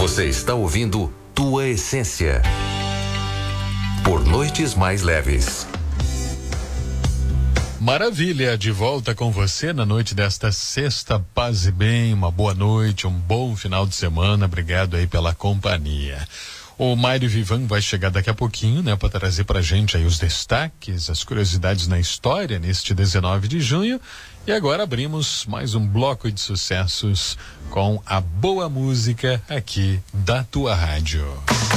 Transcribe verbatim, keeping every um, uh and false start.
Você está ouvindo Tua Essência por Noites Mais Leves. Maravilha, de volta com você na noite desta sexta, paz e bem, uma boa noite, um bom final de semana, obrigado aí pela companhia. O Mário Vivan vai chegar daqui a pouquinho, né, para trazer pra gente aí os destaques, as curiosidades na história neste dezenove de junho. E agora abrimos mais um bloco de sucessos com a boa música aqui da tua rádio.